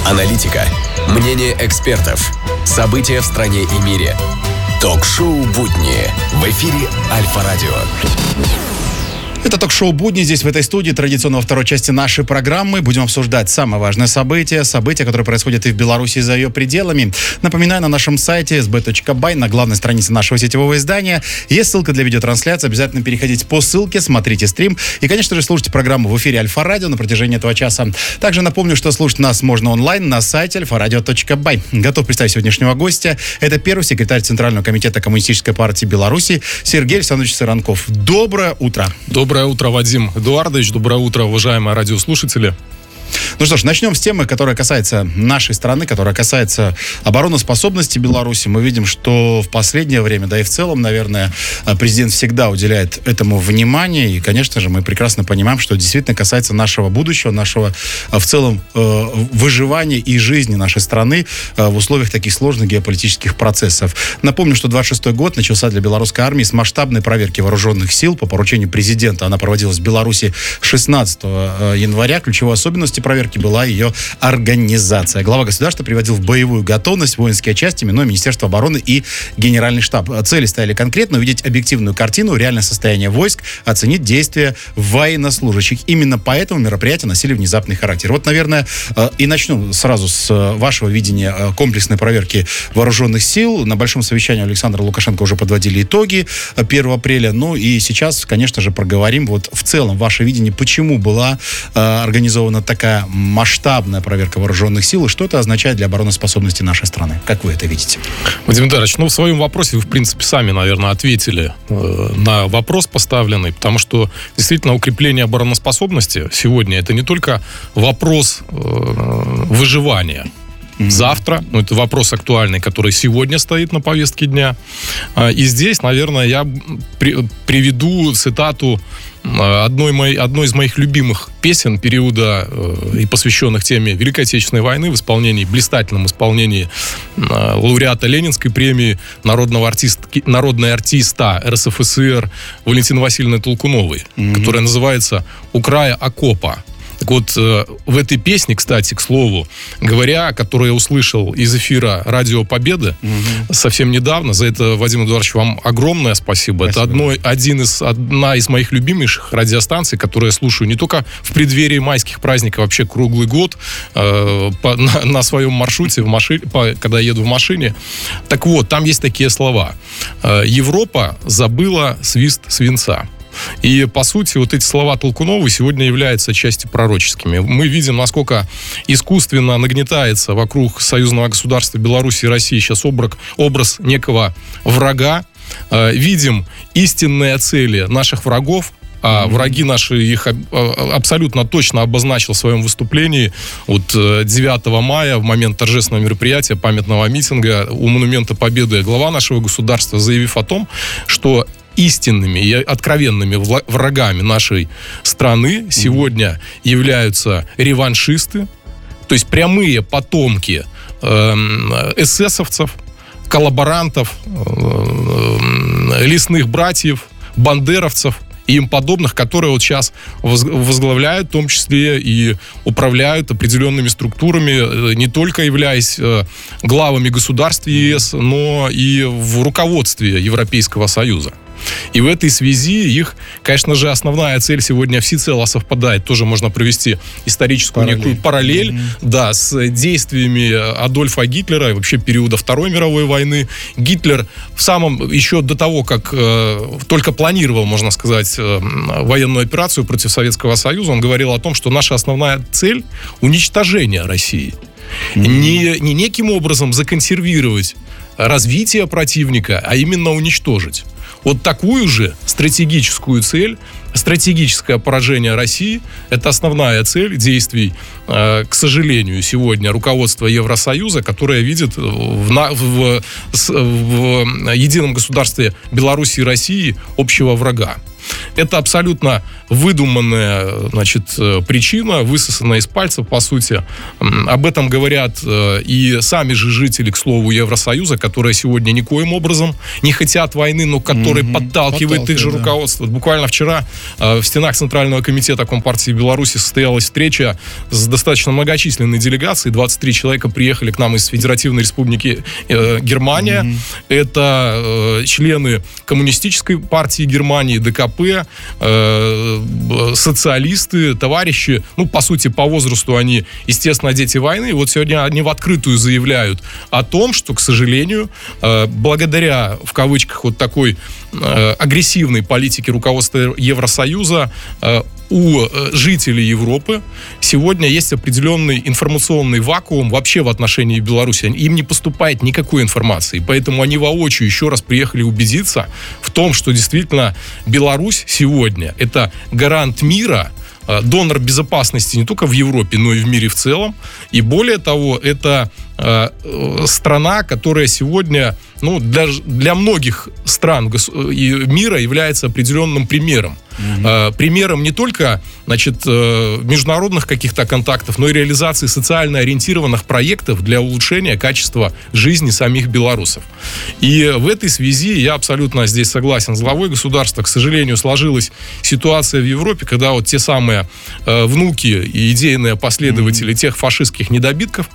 Аналитика, мнение экспертов, события в стране и мире. Ток-шоу «Будни» в эфире Альфа-Радио. Это ток-шоу «Будни». Здесь, в этой студии, традиционно во второй части нашей программы будем обсуждать самое важное событие, которые происходят и в Беларуси, и за ее пределами. Напоминаю, на нашем сайте sb.by, на главной странице нашего сетевого издания, есть ссылка для видеотрансляции. Обязательно переходите по ссылке, смотрите стрим. И, конечно же, слушайте программу в эфире Альфа-Радио на протяжении этого часа. Также напомню, что слушать нас можно онлайн на сайте alfaradio.by. Готов представить сегодняшнего гостя. Это первый секретарь Центрального комитета Коммунистической партии Беларуси Сергей Александрович Сыранков. Доброе утро. Доброе утро, Вадим Эдуардович. Доброе утро, уважаемые радиослушатели. Ну что ж, начнем с темы, которая касается нашей страны, которая касается обороноспособности Беларуси. Мы видим, что в последнее время, да и в целом, наверное, президент всегда уделяет этому внимание. И, конечно же, мы прекрасно понимаем, что действительно касается нашего будущего, нашего в целом выживания и жизни нашей страны в условиях таких сложных геополитических процессов. Напомню, что 26-й год начался для белорусской армии с масштабной проверки вооруженных сил по поручению президента. Она проводилась в Беларуси 16 января. Ключевой особенностью проверки была ее организация. Глава государства приводил в боевую готовность воинские части, минуя Министерство обороны и Генеральный штаб. Цели стояли конкретно: увидеть объективную картину, реальное состояние войск, оценить действия военнослужащих. Именно поэтому мероприятия носили внезапный характер. Вот, наверное, и начну сразу с вашего видения комплексной проверки вооруженных сил. На большом совещании Александра Лукашенко уже подводили итоги 1 апреля. Ну и сейчас, конечно же, проговорим вот в целом ваше видение, почему была организована такая масштабная проверка вооруженных сил, и что это означает для обороноспособности нашей страны. Как вы это видите? Владимир Эдуардович, в своем вопросе вы, в принципе, сами, наверное, ответили на вопрос поставленный, потому что действительно укрепление обороноспособности сегодня это не только вопрос выживания. Завтра, это вопрос актуальный, который сегодня стоит на повестке дня. И здесь, наверное, я приведу цитату одной из моих любимых песен периода и посвященных теме Великой Отечественной войны в блистательном исполнении лауреата Ленинской премии народного артиста РСФСР Валентины Васильевны Толкуновой, которая называется «У края окопа». Так вот, в этой песне, кстати, к слову говоря, которую я услышал из эфира «Радио Победы» совсем недавно, за это, Вадим Эдуардович, вам огромное спасибо. Это одна из моих любимейших радиостанций, которые я слушаю не только в преддверии майских праздников, вообще круглый год, на своем маршруте, когда еду в машине. Так вот, там есть такие слова. «Европа забыла свист свинца». И, по сути, вот эти слова Толкуновой сегодня являются отчасти пророческими. Мы видим, насколько искусственно нагнетается вокруг союзного государства Беларуси и России сейчас образ некого врага. Видим истинные цели наших врагов, а враги наши их абсолютно точно обозначил в своем выступлении. Вот 9 мая, в момент торжественного мероприятия, памятного митинга у Монумента Победы, глава нашего государства, заявив о том, что истинными и откровенными врагами нашей страны сегодня являются реваншисты, то есть прямые потомки эсэсовцев, коллаборантов, лесных братьев, бандеровцев и им подобных, которые вот сейчас возглавляют, в том числе и управляют определенными структурами, не только являясь главами государств ЕС, но и в руководстве Европейского Союза. И в этой связи их, конечно же, основная цель сегодня всецело совпадает. Тоже можно провести историческую некую параллель, да, с действиями Адольфа Гитлера и вообще периода Второй мировой войны. Гитлер еще до того, как только планировал, можно сказать, военную операцию против Советского Союза, он говорил о том, что наша основная цель — уничтожение России. Не неким образом законсервировать развитие противника, а именно уничтожить. Вот такую же стратегическую цель, стратегическое поражение России — это основная цель действий, к сожалению, сегодня руководства Евросоюза, которое видит в едином государстве Беларуси и России общего врага. Это абсолютно выдуманная, причина, высосанная из пальца, по сути. Об этом говорят и сами же жители, к слову, Евросоюза, которые сегодня никоим образом не хотят войны, но который подталкивает их же руководство. Буквально вчера в стенах Центрального комитета Компартии Беларуси состоялась встреча с достаточно многочисленной делегацией. 23 человека приехали к нам из Федеративной Республики Германия. Это члены Коммунистической партии Германии, ДКП, социалисты, товарищи, по сути, по возрасту они, естественно, дети войны. И вот сегодня они в открытую заявляют о том, что, к сожалению, благодаря, в кавычках, вот такой агрессивной политике руководства Евросоюза, у жителей Европы сегодня есть определенный информационный вакуум вообще в отношении Беларуси. Им не поступает никакой информации. Поэтому они воочию еще раз приехали убедиться в том, что действительно Беларусь сегодня это гарант мира, донор безопасности не только в Европе, но и в мире в целом. И более того, это страна, которая сегодня для многих стран и мира является определенным примером. Примером не только международных каких-то контактов, но и реализации социально ориентированных проектов для улучшения качества жизни самих белорусов. И в этой связи я абсолютно здесь согласен с главой государства. К сожалению, сложилась ситуация в Европе, когда вот те самые внуки и идейные последователи тех фашистских недобитков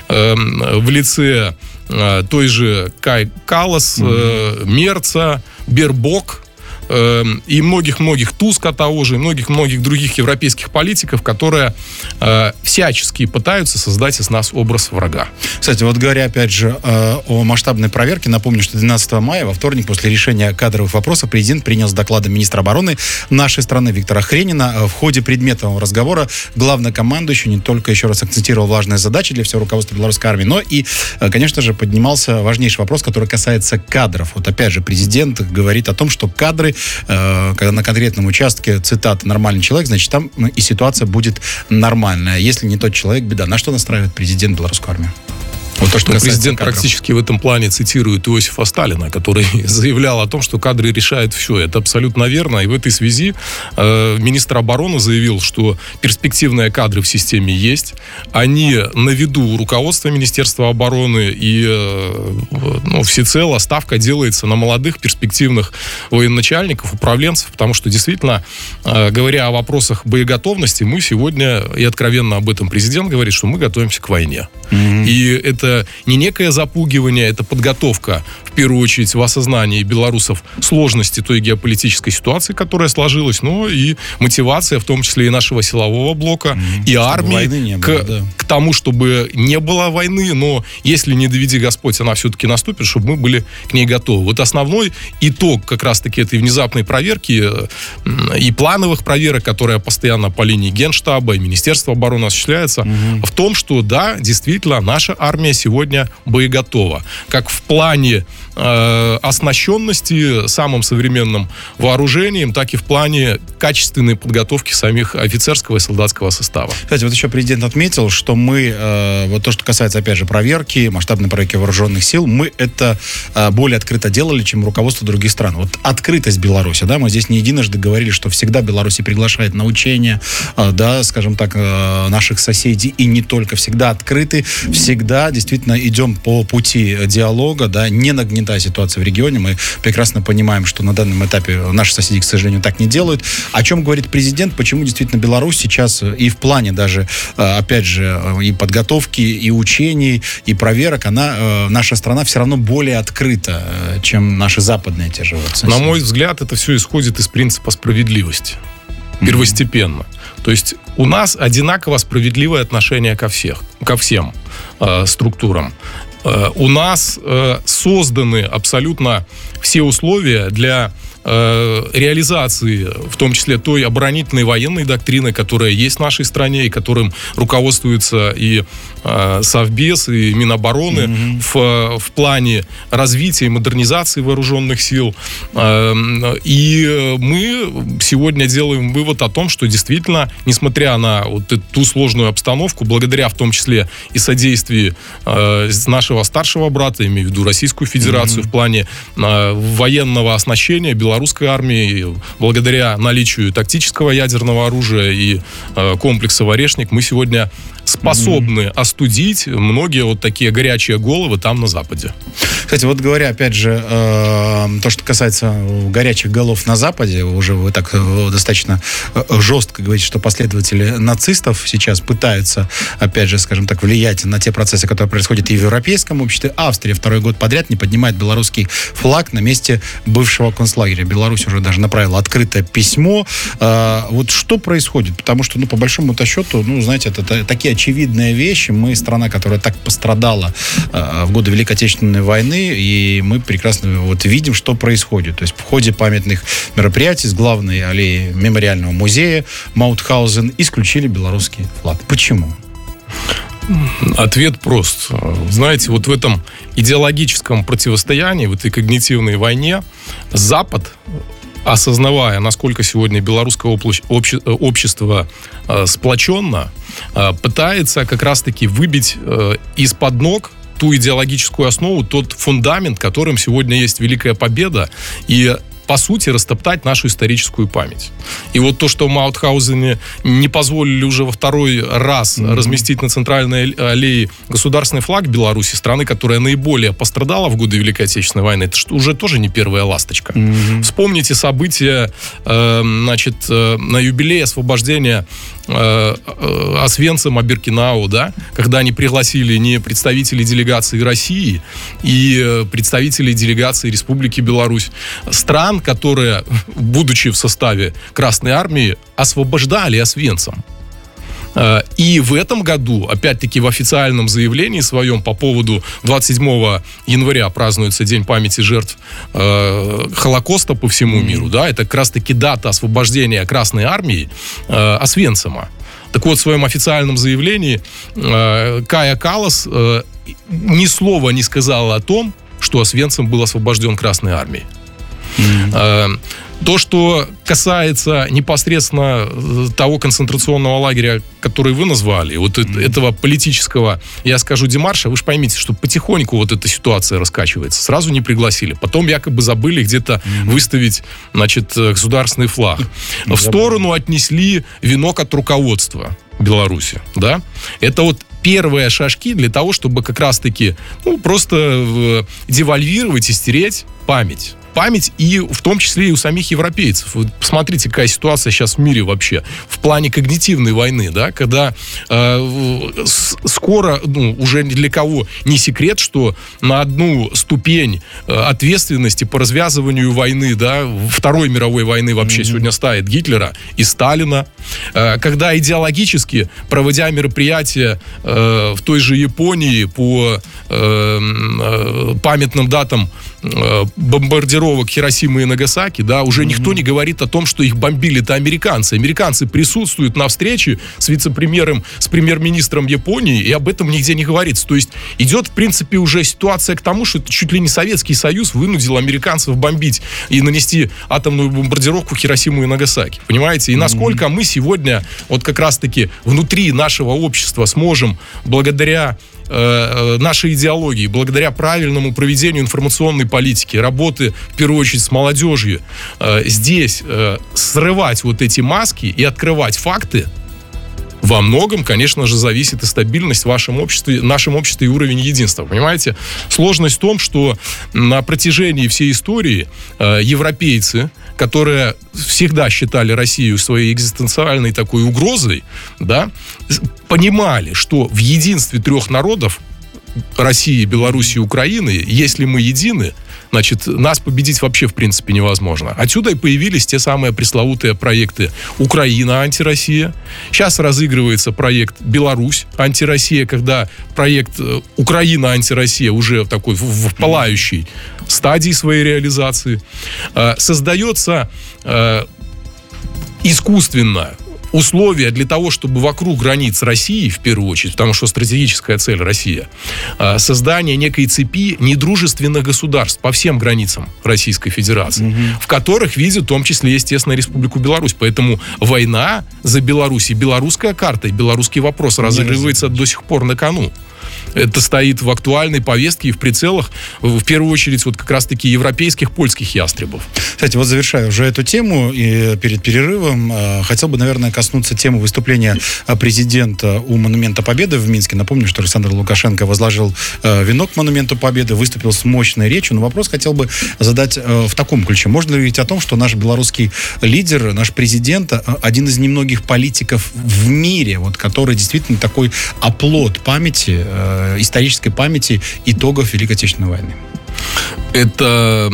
в лице той же Кай Каллас, Мерца, Бербок и многих-многих, Туска того же, и многих-многих других европейских политиков, которые всячески пытаются создать из нас образ врага. Кстати, вот говоря опять же о масштабной проверке, напомню, что 12 мая, во вторник, после решения кадровых вопросов, президент принял с докладом министра обороны нашей страны Виктора Хренина. В ходе предметного разговора главнокомандующий не только еще раз акцентировал важные задачи для всего руководства белорусской армии, но и, конечно же, поднимался важнейший вопрос, который касается кадров. Вот опять же, президент говорит о том, что кадры, когда на конкретном участке, цитата, нормальный человек, значит, там и ситуация будет нормальная. Если не тот человек, беда. На что настраивает президент белорусскую армию? Вот то, что президент практически в этом плане цитирует Иосифа Сталина, который заявлял о том, что кадры решают все. Это абсолютно верно. И в этой связи министр обороны заявил, что перспективные кадры в системе есть. Они на виду у руководства Министерства обороны. И всецело ставка делается на молодых перспективных военачальников, управленцев. Потому что действительно, говоря о вопросах боеготовности, мы сегодня, и откровенно об этом президент говорит, что мы готовимся к войне. И это не некое запугивание, это подготовка, в первую очередь, в осознании белорусов сложности той геополитической ситуации, которая сложилась, но и мотивация, в том числе и нашего силового блока, и армии к тому, чтобы не было войны, но если не доведи Господь, она все-таки наступит, чтобы мы были к ней готовы. Вот основной итог как раз-таки этой внезапной проверки и плановых проверок, которые постоянно по линии Генштаба и Министерства обороны осуществляются, в том, что да, действительно, наша армия сегодня боеготова. Как в плане оснащенности самым современным вооружением, так и в плане качественной подготовки самих офицерского и солдатского состава. Кстати, вот еще президент отметил, что мы, вот то, что касается, опять же, проверки, масштабной проверки вооруженных сил, мы это более открыто делали, чем руководство других стран. Вот открытость Беларуси, да, мы здесь не единожды говорили, что всегда Беларусь приглашает на учения, да, скажем так, наших соседей, и не только, всегда открыты, всегда действительно идем по пути диалога, да, не нагнетая ситуацию в регионе. Мы прекрасно понимаем, что на данном этапе наши соседи, к сожалению, так не делают. О чем говорит президент, почему действительно Беларусь сейчас и в плане даже, опять же, и подготовки, и учений, и проверок, наша страна все равно более открыта, чем наши западные те же вот соседи. На мой взгляд, это все исходит из принципа справедливости. Первостепенно. То есть у нас одинаково справедливое отношение ко всем структурам. У нас созданы абсолютно все условия для реализации, в том числе той оборонительной военной доктрины, которая есть в нашей стране, и которым руководствуется и Совбез, и Минобороны в плане развития и модернизации вооруженных сил. И мы сегодня делаем вывод о том, что действительно, несмотря на вот ту сложную обстановку, благодаря в том числе и содействию нашего старшего брата, имею в виду Российскую Федерацию, в плане военного оснащения Беларусь белорусской армии, благодаря наличию тактического ядерного оружия и комплекса «Орешник», мы сегодня способны остудить многие вот такие горячие головы там на Западе. Кстати, вот говоря, опять же, то, что касается горячих голов на Западе, уже вы так достаточно жестко говорите, что последователи нацистов сейчас пытаются, опять же, скажем так, влиять на те процессы, которые происходят и в европейском обществе. Австрия второй год подряд не поднимает белорусский флаг на месте бывшего концлагеря. Беларусь уже даже направила открытое письмо. Вот что происходит? Потому что, по большому-то счету, знаете, это такие очевидные вещи. Мы страна, которая так пострадала в годы Великой Отечественной войны, и мы прекрасно видим, что происходит. То есть в ходе памятных мероприятий с главной аллеи мемориального музея Маутхаузен исключили белорусский флаг. Почему? Ответ прост. Знаете, вот в этом идеологическом противостоянии, в этой когнитивной войне Запад, осознавая, насколько сегодня белорусское общество сплоченно, пытается как раз-таки выбить из-под ног ту идеологическую основу, тот фундамент, которым сегодня есть Великая Победа, и по сути, растоптать нашу историческую память. И вот то, что в Маутхаузене не позволили уже во второй раз разместить на центральной аллее государственный флаг Беларуси, страны, которая наиболее пострадала в годы Великой Отечественной войны, это уже тоже не первая ласточка. Вспомните события, на юбилее освобождения Освенцима, Биркенау, да, когда они пригласили не представителей делегации России и представителей делегации Республики Беларусь, стран, которые, будучи в составе Красной Армии, освобождали Освенцим. И в этом году, опять-таки, в официальном заявлении своем по поводу 27 января празднуется День памяти жертв Холокоста по всему миру, да, это как раз-таки дата освобождения Красной Армии Освенцима. Так вот, в своем официальном заявлении Кая Каллас ни слова не сказала о том, что Освенцим был освобожден Красной Армией. То, что касается непосредственно того концентрационного лагеря, который вы назвали, вот этого политического, я скажу, демарша, вы же поймите, что потихоньку вот эта ситуация раскачивается. Сразу не пригласили. Потом якобы забыли где-то выставить, государственный флаг. В сторону отнесли венок от руководства Беларуси, да? Это вот первые шажки для того, чтобы как раз-таки просто девальвировать и стереть память. И в том числе и у самих европейцев. Вы посмотрите, какая ситуация сейчас в мире вообще в плане когнитивной войны, да, когда скоро, уже ни для кого не секрет, что на одну ступень ответственности по развязыванию войны, да, Второй мировой войны вообще сегодня ставит Гитлера и Сталина, когда идеологически, проводя мероприятия в той же Японии по памятным датам бомбардировок Хиросимы и Нагасаки, да, уже никто не говорит о том, что их бомбили-то американцы. Американцы присутствуют на встрече с вице-премьером, с премьер-министром Японии, и об этом нигде не говорится. То есть идет, в принципе, уже ситуация к тому, что чуть ли не Советский Союз вынудил американцев бомбить и нанести атомную бомбардировку Хиросиму и Нагасаки. Понимаете? И насколько мы сегодня вот как раз-таки внутри нашего общества сможем, благодаря нашей идеологии, благодаря правильному проведению информационной политики, работы, в первую очередь, с молодежью, здесь срывать вот эти маски и открывать факты, во многом, конечно же, зависит и стабильность в нашем обществе и уровень единства. Понимаете? Сложность в том, что на протяжении всей истории европейцы, которые всегда считали Россию своей экзистенциальной такой угрозой, да, понимали, что в единстве трех народов России, Беларуси и Украины, если мы едины, значит, нас победить вообще в принципе невозможно. Отсюда и появились те самые пресловутые проекты «Украина, антироссия». Сейчас разыгрывается проект «Беларусь, антироссия», когда проект «Украина, антироссия» уже такой в пылающей стадии своей реализации. Создается искусственно условия для того, чтобы вокруг границ России, в первую очередь, потому что стратегическая цель Россия, создание некой цепи недружественных государств по всем границам Российской Федерации, в которых видят, в том числе, естественно, Республику Беларусь. Поэтому война за Беларусь и белорусская карта, и белорусский вопрос разыгрывается до сих пор на кону. это стоит в актуальной повестке и в прицелах, в первую очередь, вот как раз-таки европейских, польских ястребов. Кстати, вот завершая уже эту тему, и перед перерывом хотел бы, наверное, коснуться темы выступления президента у Монумента Победы в Минске. Напомню, что Александр Лукашенко возложил венок к Монументу Победы, выступил с мощной речью. Но вопрос хотел бы задать в таком ключе. Можно ли говорить о том, что наш белорусский лидер, наш президент, один из немногих политиков в мире, вот, который действительно такой оплот памяти, исторической памяти итогов Великой Отечественной войны? Это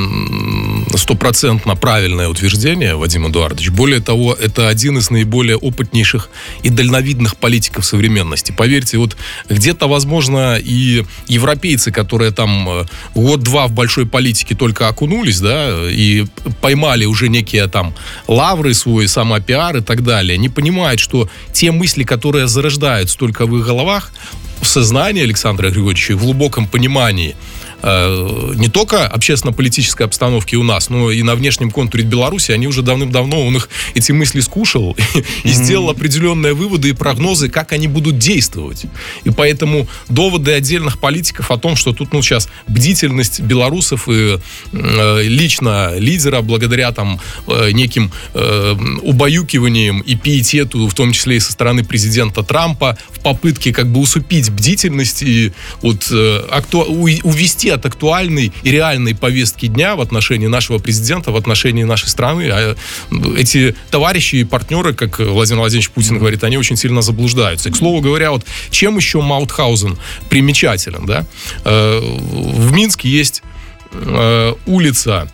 100% правильное утверждение, Вадим Эдуардович. Более того, это один из наиболее опытнейших и дальновидных политиков современности. Поверьте, вот где-то, возможно, и европейцы, которые там год-два в большой политике только окунулись, да, и поймали уже некие там лавры, свой самопиар и так далее, не понимают, что те мысли, которые зарождаются только в их головах, в сознании Александра Григорьевича, в глубоком понимании не только общественно-политической обстановки у нас, но и на внешнем контуре Беларуси, они уже давным-давно, он их эти мысли скушал и сделал определенные выводы и прогнозы, как они будут действовать. И поэтому доводы отдельных политиков о том, что тут, сейчас бдительность белорусов и лично лидера, благодаря там неким убаюкиваниям и пиетету, в том числе и со стороны президента Трампа, в попытке как бы усупить бдительность и вот увести от актуальной и реальной повестки дня в отношении нашего президента, в отношении нашей страны. А эти товарищи и партнеры, как Владимир Владимирович Путин говорит, они очень сильно заблуждаются. И, к слову говоря, вот чем еще Маутхаузен примечателен, да? В Минске есть улица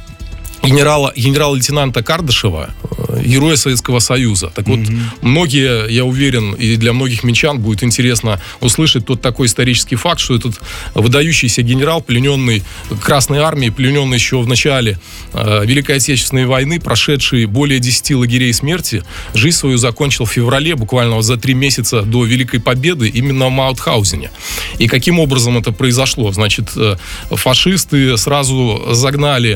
генерала-лейтенанта Кардашева, героя Советского Союза. Так вот, многие, я уверен, и для многих минчан будет интересно услышать тот такой исторический факт, что этот выдающийся генерал, плененный Красной Армией, плененный еще в начале Великой Отечественной войны, прошедший более 10 лагерей смерти, жизнь свою закончил в феврале, буквально за 3 месяца до Великой Победы, именно в Маутхаузене. И каким образом это произошло? Значит, фашисты сразу загнали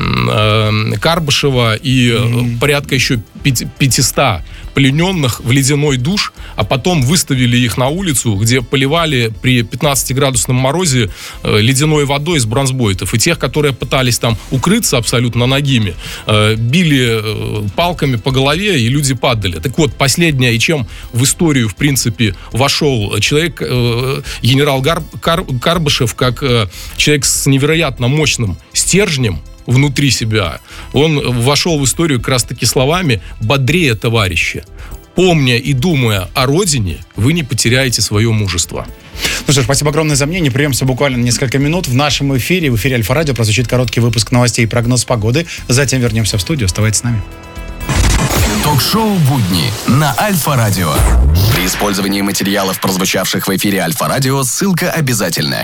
Карбышева и порядка еще 500 плененных в ледяной душ, а потом выставили их на улицу, где поливали при 15-градусном морозе ледяной водой из бронзбойтов. И тех, которые пытались там укрыться абсолютно нагими, били палками по голове, и люди падали. Так вот, последнее, и чем в историю, в принципе, вошел человек, генерал Карбышев, как человек с невероятно мощным стержнем внутри себя, он вошел в историю как раз-таки словами «бодрее, товарищи». Помня и думая о родине, вы не потеряете свое мужество. Ну что ж, спасибо огромное за мнение. Прервемся буквально несколько минут. В нашем эфире, в эфире Альфа-Радио, прозвучит короткий выпуск новостей и прогноз погоды. Затем вернемся в студию. Оставайтесь с нами. Ток-шоу «Будни» на Альфа-Радио. При использовании материалов, прозвучавших в эфире Альфа-Радио, ссылка обязательна.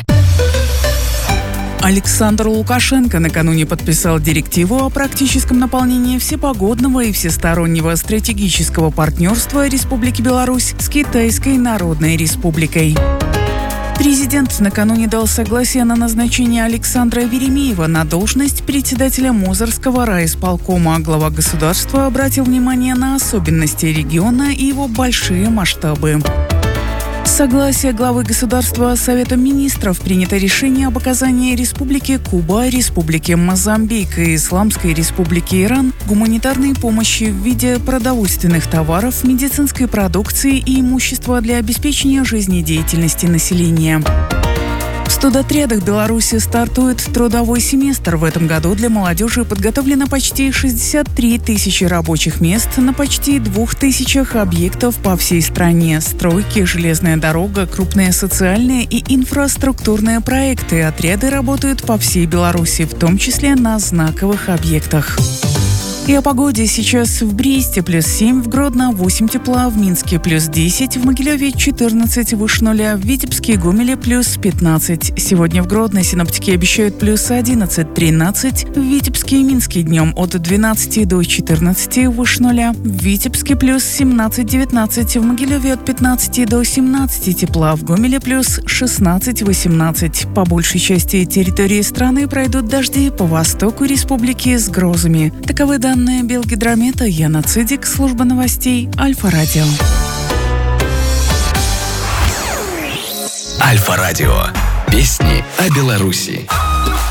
Александр Лукашенко накануне подписал директиву о практическом наполнении всепогодного и всестороннего стратегического партнерства Республики Беларусь с Китайской Народной Республикой. Президент накануне дал согласие на назначение Александра Веремеева на должность председателя Мозырского райисполкома. Глава государства обратил внимание на особенности региона и его большие масштабы. Согласие главы государства Советом министров принято решение об оказании Республике Куба, Республике Мозамбик и Исламской Республике Иран гуманитарной помощи в виде продовольственных товаров, медицинской продукции и имущества для обеспечения жизнедеятельности населения. В студотрядах Беларуси стартует трудовой семестр. В этом году для молодежи подготовлено почти 63 тысячи рабочих мест на почти 2000 объектов по всей стране. Стройки, железная дорога, крупные социальные и инфраструктурные проекты. Отряды работают по всей Беларуси, в том числе на знаковых объектах. И о погоде. Сейчас в Бресте +7, в Гродно 8 тепла, в Минске +10, в Могилеве 14 выше нуля, в Витебске и Гомеле +15. Сегодня в Гродно синоптики обещают +11-13, в Витебске и Минске днем от 12 до 14 выше нуля, в Витебске +17-19, в Могилеве от 15 до 17 тепла, в Гомеле +16-18. По большей части территории страны пройдут дожди, по востоку республики с грозами. Таковы данные Белгидромета. Яна Цидик, служба новостей Альфа-Радио. Альфа-радио. Песни о Беларуси.